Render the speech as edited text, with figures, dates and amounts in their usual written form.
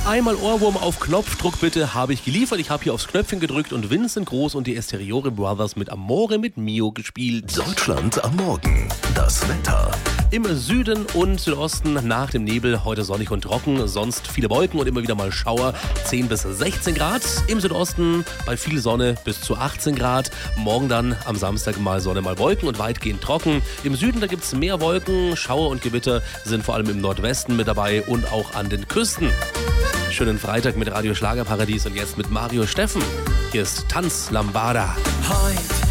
Einmal Ohrwurm auf Knopfdruck bitte, habe ich geliefert. Ich habe hier aufs Knöpfchen gedrückt und Vincent Groß und die Esteriore Brothers mit Amore mit Mio gespielt. Deutschland am Morgen. Das Wetter. Im Süden und Südosten nach dem Nebel heute sonnig und trocken, sonst viele Wolken und immer wieder mal Schauer, 10 bis 16 Grad. Im Südosten bei viel Sonne bis zu 18 Grad. Morgen dann am Samstag mal Sonne, mal Wolken und weitgehend trocken. Im Süden, da gibt es mehr Wolken, Schauer und Gewitter sind vor allem im Nordwesten mit dabei und auch an den Küsten. Schönen Freitag mit Radio Schlagerparadies und jetzt mit Mario Steffen. Hier ist Tanz Lambada. Heute